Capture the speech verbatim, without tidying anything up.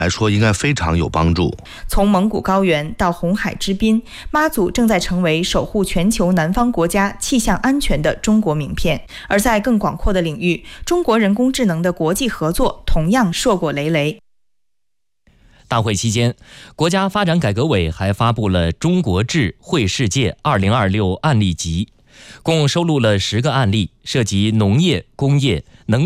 来说应该非常有帮助。 从蒙古高原到红海之滨，妈祖正在成为守护全球南方国家气象安全的中国名片。而在更广阔的领域，中国人工智能的国际合作同样硕果累累。 大会期间，国家发展改革委还发布了《中国智慧世界二零二六案例集》，共收录了十个案例，涉及农业、工业、能